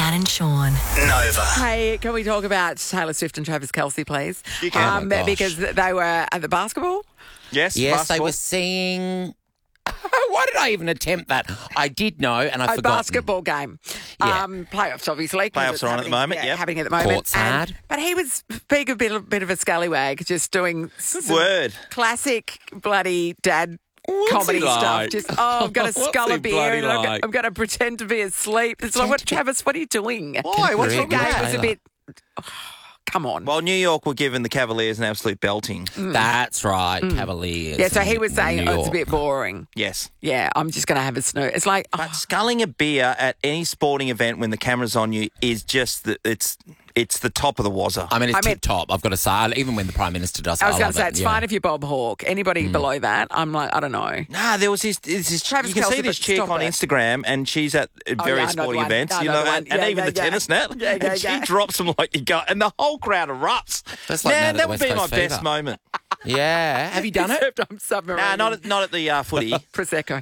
Nat and Sean. Nova. Hey, can we talk about Taylor Swift and Travis Kelce, please? You can. Oh my gosh. Because they were at the basketball. Yes, Yes, basketball. they were singing. Why did I even attempt that? I did know, and I A forgot. basketball game. Yeah. Playoffs, obviously. 'cause Playoffs it's are on at the moment, yep. happening at the moment. Courtside. But he was being a bit of a scallywag, just doing some Word. classic bloody dad What's comedy he like? stuff. Just, I've got to What's scull he a beer bloody and like? I'm going to pretend to be asleep. It's like, what, Travis, what are you doing? Why? What's Very wrong The with game that? was a bit... come on. Well, New York were giving the Cavaliers an absolute belting. That's right, Cavaliers. Yeah, so he was in saying, New it's a York. bit boring. Yes. Yeah, I'm just going to have a snooze. It's like, But sculling a beer at any sporting event when the camera's on you is just, it's the top of the wazza. I mean, it's I mean- tip top. I've got to say, even when the Prime Minister does it, I was going love to say, it, it's yeah. fine if you're Bob Hawke. Anybody below that, I'm like, I don't know. Nah, there was this Travis you can Kelce, see this but chick stop on it. Instagram, and she's at yeah, I various know the sporting one. events, I you know know, the one. and Yeah, even yeah, the yeah. tennis net. Yeah, yeah, and she yeah. drops them like you go, and the whole crowd erupts. That's like Man, now that the would West be my Coast best fever. moment. Yeah. Have you done it? Except I'm submarine. Nah, not at the footy. Prosecco.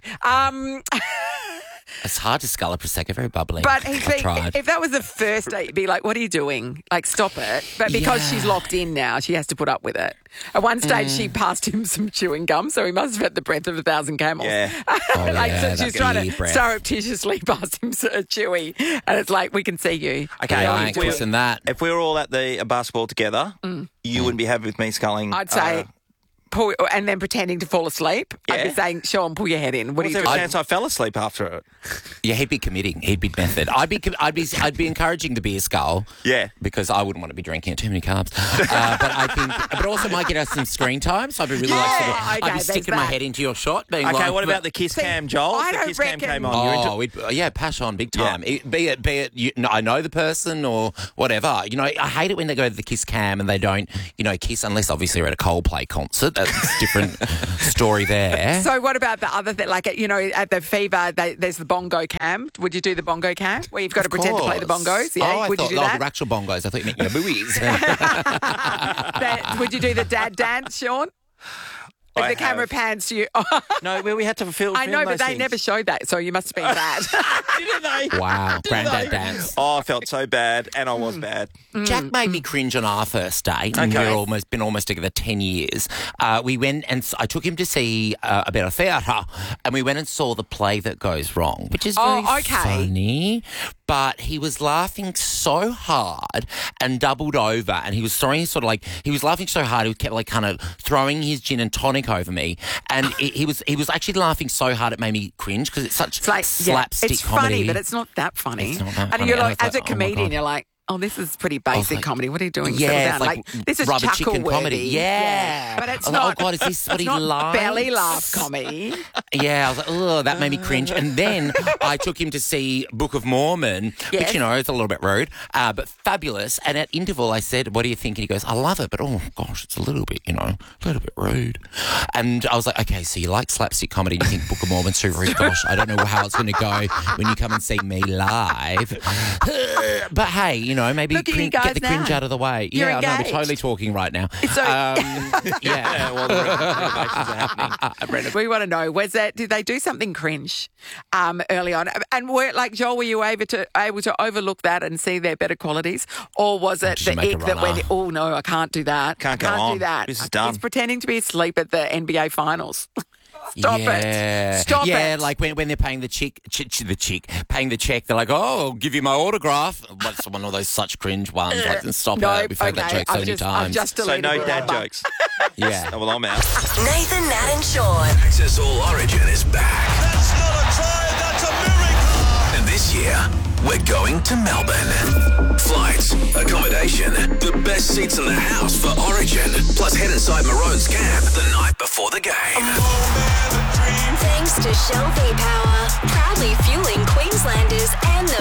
It's hard to scull a Prosecco, very bubbly. But he's I've tried. if that was the first date, you'd be like, what are you doing? Like, stop it. But because Yeah. she's locked in now, she has to put up with it. At one stage, she passed him some chewing gum, so he must have had the breath of 1,000 camels. Yeah. Like, yeah, so that she's trying bee to breath. surreptitiously pass him a chewy. And it's like, we can see you. Okay, Yeah, I if ain't we- kissing that. If we were all at the basketball together, you wouldn't be happy with me sculling. I'd say, pull, and then pretending to fall asleep. I'd be Yeah. saying, Sean, pull your head in. What are was you there a doing? chance I fell asleep after it? Yeah, he'd be committing. He'd be method. I'd be encouraging the beer skull. Yeah. Because I wouldn't want to be drinking it, too many carbs. But I think, but also might get us some screen time. So I'd be really like, okay, I'd be there's sticking my that. head into your shot. Being Okay, like, what about the kiss cam, Joel? I If the don't kiss cam reckon- came on. You're into- yeah, pass on big time. Be it you, I know the person or whatever. You know, I hate it when they go to the kiss cam and they don't, kiss unless obviously we're at a Coldplay concert. That's a different story there. So what about the other thing? Like, at the Fever, there's the bongo cam. Would you do the bongo cam where you've got to pretend to play the bongos? Yeah, Oh, I would thought, you do that? the actual bongos. I thought you meant your buoys. Would you do the dad dance, Sean? If I the camera have. pans to you. No, where we had to film. I know, but those they things. never showed that, so you must have been bad. Didn't they? Wow, granddad dance. Oh, I felt so bad, and I was bad. Jack made me cringe on our first date. And Okay. we've been almost together 10 years. We went and I took him to see a bit of theatre, and we went and saw The Play That Goes Wrong, which is very funny. But he was laughing so hard and doubled over, and he was throwing he was laughing so hard he kept kind of throwing his gin and tonic over me, and he was actually laughing so hard it made me cringe because it's such It's like, slapstick it's comedy. funny, but it's not that funny. It's not that and funny. you're And I like, was as a like, oh my comedian, God. you're like, oh, this is pretty basic like, comedy. What are you doing? Yeah, Settle it's down. like This is rubber chicken chuckle-worthy. comedy. Yeah. But it's I was like, not. oh God, is this what it's he not likes? belly laugh comedy. Yeah, I was like, oh, that made me cringe. And then I took him to see Book of Mormon, Yes. which, is a little bit rude, but fabulous. And at interval, I said, what do you think? And he goes, I love it, but oh, gosh, it's a little bit, a little bit rude. And I was like, okay, so you like slapstick comedy and you think Book of Mormon's too rude? Gosh, I don't know how it's going to go when you come and see me live. But hey, maybe Look at you get guys the cringe now. out of the way. You're yeah, I know, engaged. we're totally talking right now. So- Yeah. Well, the renovations are happening. We want to know, did they do something cringe early on? And Joel, were you able to overlook that and see their better qualities? Or was it Did you the make a ick that runner? went, oh no, I can't do that. Can't go do on. that. This is done. He's pretending to be asleep at the NBA finals. Stop yeah. it. Stop yeah, it. like when they're paying the chick, paying the check, they're like, oh, I'll give you my autograph. What's one of those such cringe ones? Like, stop no, it. We've heard that joke so many I've times. just So deleted no it. dad jokes. yeah. Oh, well, I'm out. Nathan, Nat and Sean. Access All Origin is back. That's not a try, that's a miracle! And this year, we're going to Melbourne. Flights, accommodation, the best seats in the house for Origin. Plus head inside Maroon's camp the night before the game. Thanks to Shell V-Power, proudly fueling Queenslanders and the